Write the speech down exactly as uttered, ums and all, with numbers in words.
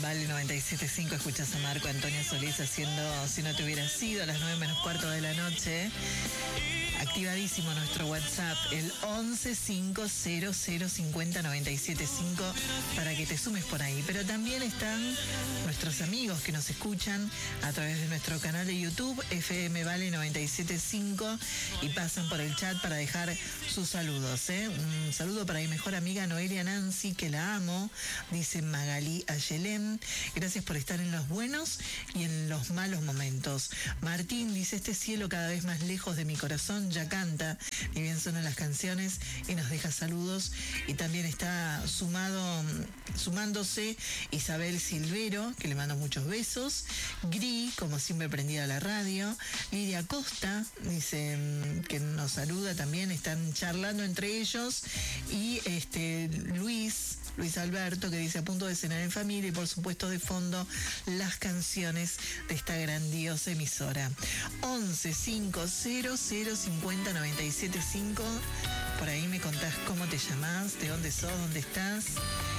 Vale noventa y siete punto cinco, escuchas a Marco Antonio Solís haciendo Si no te hubiera sido, a las nueve menos cuarto de la noche. Activadísimo nuestro WhatsApp, el once cinco cero cero cincuenta noventa y siete cinco, para que te sumes por ahí. Pero también están nuestros amigos que nos escuchan a través de nuestro canal de YouTube, F M Vale noventa y siete punto cinco, y pasan por el chat para dejar sus saludos. ¿eh? Un saludo para mi mejor amiga Noelia Nancy, que la amo, dice Magalí Ayelén. Gracias por estar en los buenos y en los malos momentos. Martín dice, este cielo cada vez más lejos de mi corazón ya canta, y bien suenan las canciones, y nos deja saludos. Y también está sumado, sumándose Isabel Silvero, que le mando muchos besos. Gri, como siempre prendida a la radio. Lidia Costa dice que nos saluda también, están charlando entre ellos. Y este Luis, Luis Alberto, que dice a punto de cenar en familia, y por supuesto de fondo las canciones de esta grandiosa emisora. once cinco cero cero cincuenta noventa y siete cinco. Por ahí me contás cómo te llamás, de dónde sos, dónde estás